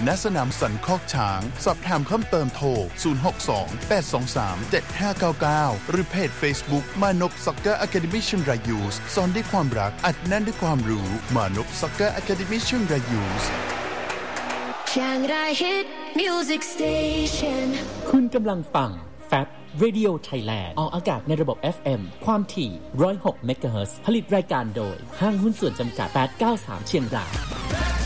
ณสนามสันคอกช้างสอบถามเพิ่มเติมโทร062-823-7599หรือเพจ Facebook มานพ Soccer Academy เชียงรายยูสสอนด้วยความรักอัดแน่นด้วยความรู้มานพ Soccer Academy เชียงรายยูสเชียงราย Hit Music Station คุณกำลังฟังFab Radio Thailand ออกอากาศในระบบ FM ความถี่106 เมกะเฮิรตซ์ผลิตรายการโดยห้างหุ้นส่วนจำกัด893เชียงราย